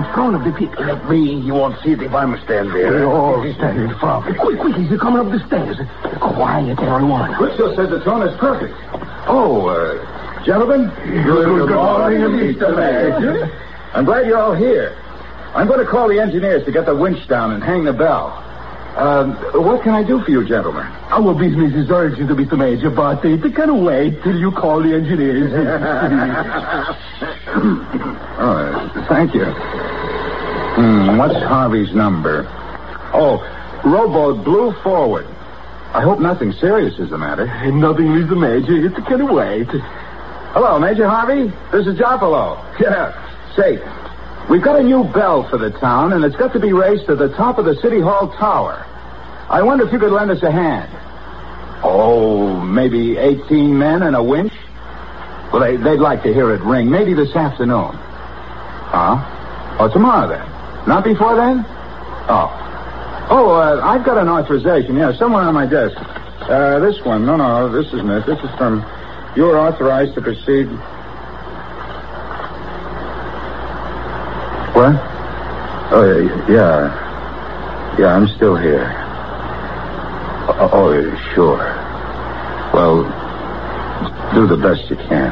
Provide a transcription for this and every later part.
front of the people. Let me. You won't see it if I'm stand there. We all stand in front. Quick, he's coming up the stairs. Quiet, everyone. Crucio says the tone is perfect. Oh, gentlemen. Good morning, Mr. Mayor. I'm glad you're all here. I'm going to call the engineers to get the winch down and hang the bell. What can I do for you, gentlemen? Our business is urgent, Mr. Major, but it can wait till you call the engineers. Thank you. What's Harvey's number? Oh, rowboat Blue forward. I hope nothing serious is the matter. Nothing, Mr. Major. It can wait. Hello, Major Harvey. This is Joppolo. Yeah. Say, we've got a new bell for the town, and it's got to be raised to the top of the City Hall tower. I wonder if you could lend us a hand. Oh, maybe 18 men and a winch? Well, they'd like to hear it ring. Maybe this afternoon. Huh? Oh, tomorrow then. Not before then? Oh, I've got an authorization. Yeah, somewhere on my desk. This one. No, this isn't it. This is from... You're authorized to proceed... What? Oh, yeah. Yeah, I'm still here. Oh, sure. Well, do the best you can.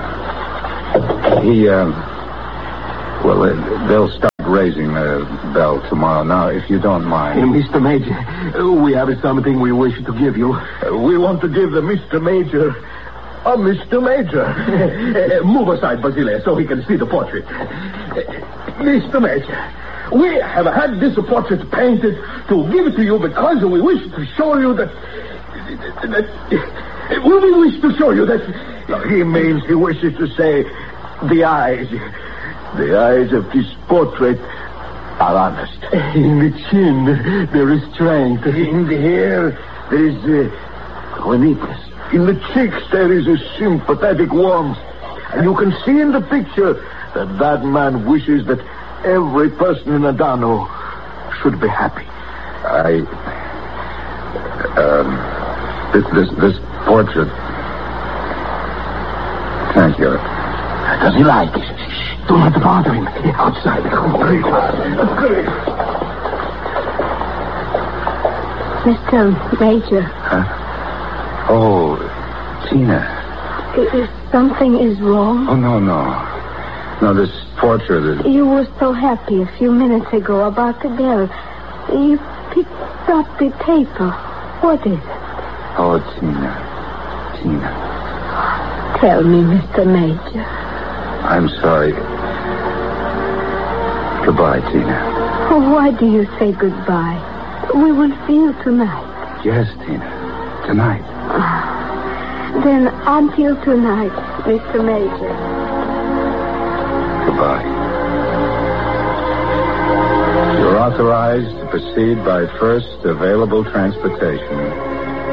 They'll start raising the bell tomorrow. Now, if you don't mind. Mr. Major, we have something we wish to give you. We want to give the Mr. Major a Mr. Major. Move aside, Basile, so he can see the portrait. Mr. Major, we have had this portrait painted to give it to you because we wish to show you that... we wish to show you that... He means he wishes to say the eyes of this portrait are honest. In the chin, there is strength. In the hair, there is neatness. In the cheeks, there is a sympathetic warmth. And you can see in the picture that man wishes that every person in Adano should be happy. This portrait... Thank you. Does he like it? Shh, don't have to bother him. Outside. Mr. Major. Huh? Oh, Tina. Something is wrong? Oh, no. No, this portrait is... You were so happy a few minutes ago about the bell. You picked up the paper. What is it? Oh, Tina. Tell me, Mr. Major. I'm sorry. Goodbye, Tina. Oh, why do you say goodbye? We will see you tonight. Yes, Tina. Tonight. Then until tonight, Mr. Major. Goodbye. You're authorized to proceed by first available transportation.